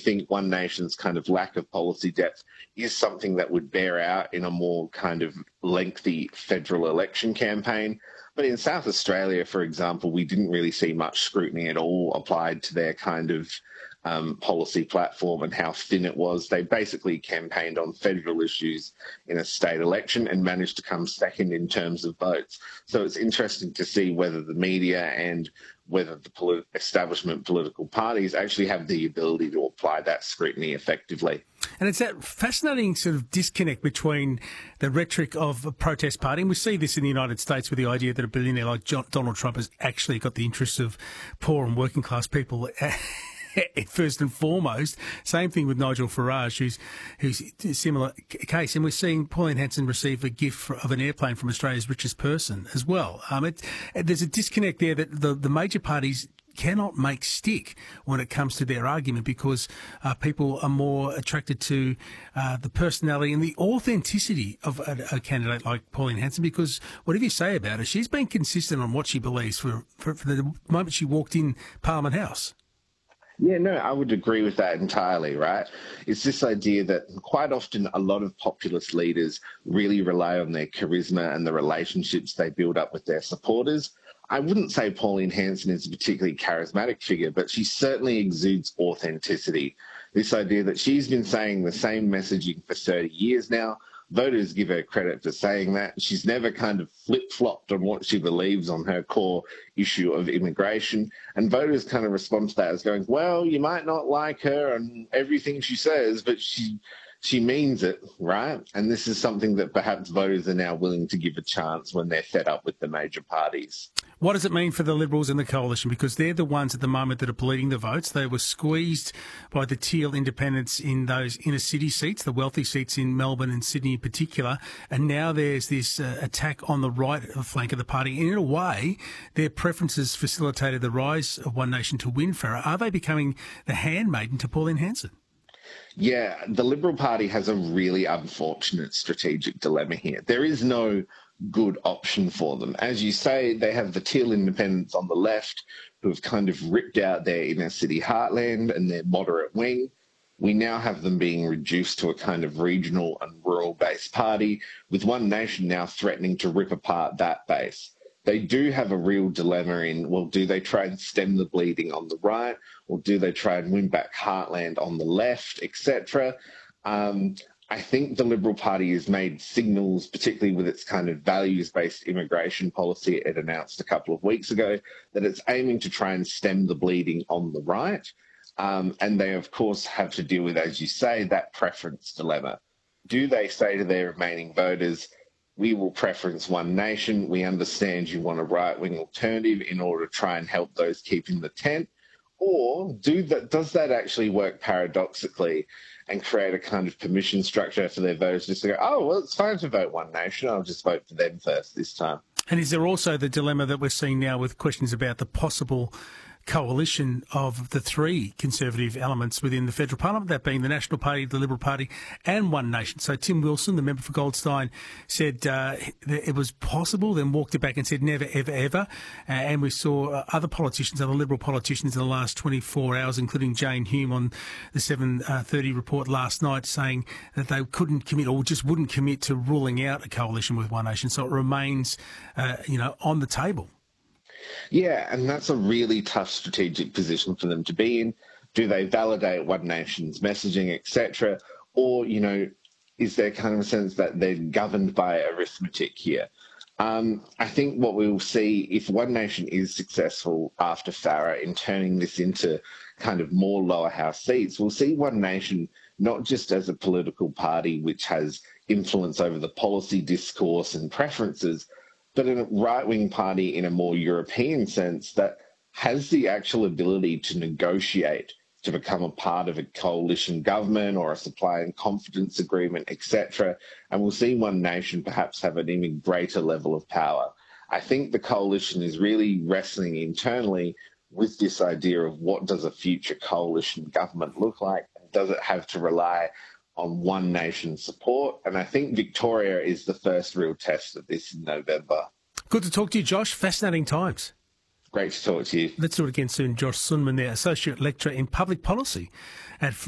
think One Nation's kind of lack of policy depth is something that would bear out in a more kind of lengthy federal election campaign. But in South Australia, for example, we didn't really see much scrutiny at all applied to their kind of policy platform and how thin it was. They basically campaigned on federal issues in a state election and managed to come second in terms of votes. So it's interesting to see whether the media and whether the establishment political parties actually have the ability to apply that scrutiny effectively. And it's that fascinating sort of disconnect between the rhetoric of a protest party, and we see this in the United States with the idea that a billionaire like Donald Trump has actually got the interests of poor and working class people first and foremost. Same thing with Nigel Farage, who's a similar case. And we're seeing Pauline Hanson receive a gift of an airplane from Australia's richest person as well. There's a disconnect there that the major parties cannot make stick when it comes to their argument, because people are more attracted to the personality and the authenticity of a candidate like Pauline Hanson, because whatever you say about her, she's been consistent on what she believes for the moment she walked in Parliament House. Yeah, no, I would agree with that entirely, right? It's this idea that quite often a lot of populist leaders really rely on their charisma and the relationships they build up with their supporters. I wouldn't say Pauline Hanson is a particularly charismatic figure, but she certainly exudes authenticity. This idea that she's been saying the same messaging for 30 years now. Voters give her credit for saying that. She's never kind of flip-flopped on what she believes on her core issue of immigration. And voters kind of respond to that as going, well, you might not like her and everything she says, but she means it, right? And this is something that perhaps voters are now willing to give a chance when they're fed up with the major parties. What does it mean for the Liberals and the Coalition? Because they're the ones at the moment that are bleeding the votes. They were squeezed by the Teal independents in those inner city seats, the wealthy seats in Melbourne and Sydney in particular. And now there's this attack on the right flank of the party. And in a way, their preferences facilitated the rise of One Nation to win. Farah, are they becoming the handmaiden to Pauline Hanson? Yeah, the Liberal Party has a really unfortunate strategic dilemma here. There is no good option for them. As you say, they have the Teal independents on the left who have kind of ripped out their inner city heartland and their moderate wing. We now have them being reduced to a kind of regional and rural-based party, with One Nation now threatening to rip apart that base. They do have a real dilemma in, well, do they try and stem the bleeding on the right, or do they try and win back heartland on the left, etc.? I think the Liberal Party has made signals, particularly with its kind of values-based immigration policy it announced a couple of weeks ago, that it's aiming to try and stem the bleeding on the right. And they, of course, have to deal with, as you say, that preference dilemma. Do they say to their remaining voters, we will preference One Nation, we understand you want a right-wing alternative in order to try and help those keeping the tent? Or does that actually work paradoxically and create a kind of permission structure for their voters just to go, oh, well, it's fine to vote One Nation, I'll just vote for them first this time? And is there also the dilemma that we're seeing now with questions about the possible coalition of the three Conservative elements within the federal parliament, that being the National Party, the Liberal Party and One Nation? So Tim Wilson, the member for Goldstein, said it was possible, then walked it back and said never, ever, ever. And we saw other politicians, other Liberal politicians in the last 24 hours, including Jane Hume on the 7:30 report last night, saying that they couldn't commit or just wouldn't commit to ruling out a coalition with One Nation. So it remains, on the table. Yeah, and that's a really tough strategic position for them to be in. Do they validate One Nation's messaging, etc.? Or, is there kind of a sense that they're governed by arithmetic here? I think what we will see, if One Nation is successful after Farah in turning this into kind of more lower house seats, we'll see One Nation not just as a political party which has influence over the policy discourse and preferences, but a right-wing party in a more European sense that has the actual ability to negotiate, to become a part of a coalition government or a supply and confidence agreement, etc. And we'll see One Nation perhaps have an even greater level of power. I think the coalition is really wrestling internally with this idea of what does a future coalition government look like? Does it have to rely on One Nation support? And I think Victoria is the first real test of this in November. Good to talk to you, Josh. Fascinating times. Great to talk to you. Let's do it again soon. Josh Sundman there, Associate Lecturer in Public Policy at